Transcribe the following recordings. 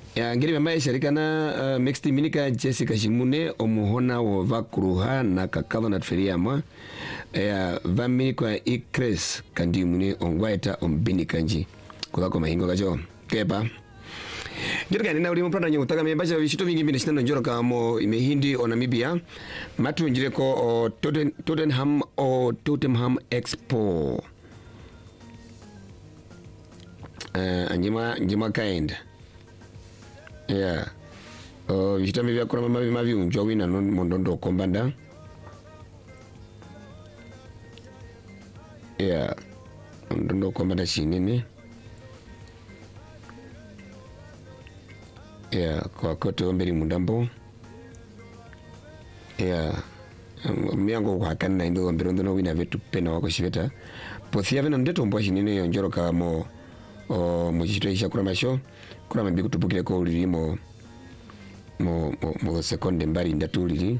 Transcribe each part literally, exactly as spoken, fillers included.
ya ngiri mamaye sharikana uh, mixed minika Jessica Shimune omuhona wo vakuruha na kakava na tferiama ya vamini kwa ikres kandi mune ongwaita ombini kanji kuzako mahingo kacho kepa ngiri kani na uli mpanda nyo utaka mbacha vishito vingi mbini shitano njoro kamo imehindi o Namibia matu njireko o Totten, Tottenham o Tottenham Expo uh, njima njima kind yeah oh vishito mbivya kuna mavi mavi unjwa wina mondondo kombanda yeah mondondo kombanda shinini yeah kwa kote ombeli mundambo yeah miango kwa kanna indo ombeli ndono wina vetu pena wako shiveta pothia vena ndeto mbwa shinini yonjoro ka mo o mojishito isha kura masho kura mabiku tupukile kwa uliri mo mo mo, mo sekonde mbari ndatuliri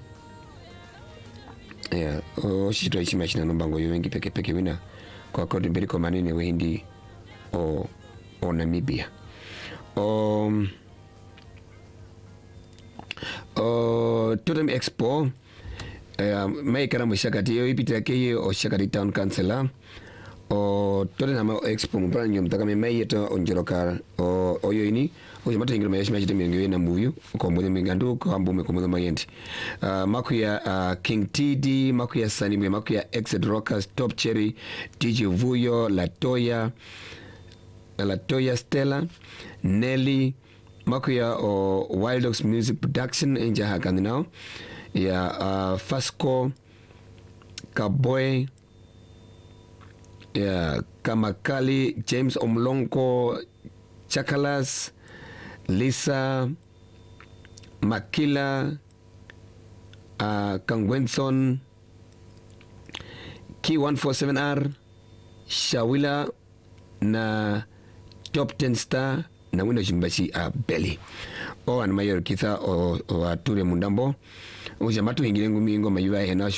yeah o shito ishi mashina nombango yu wengi peke peke wina kwa kote mbeli kwa manini wehindi o o Namibia o o Tottenham Expo uh, mai kana mushakati yo ipita ke o shakati town councilor o Tottenham Expo mpana nyom taka me mai yeto onjoroka o oyo ini o jamata ingiro mai shima chite na movie ko mo mingandu ko ambo ko mo mayenti uh, makuya uh, King T D makuya Sanimwe makuya Exit Rockers Top Cherry D J Vuyo Latoya Latoya Stella Nelly makuya o Wild Dogs Music Production enja hakandi now ya uh, Fasco Kaboy ya Kamakali James Omlonko Chakalas Lisa Makila uh, Kangwenson Key one forty-seven R Shawila na Top ten Star na wino jimbashi a uh, belly o an mayor kitha o, o ature mundambo o jamatu hingire ngumi ngoma yuwa ena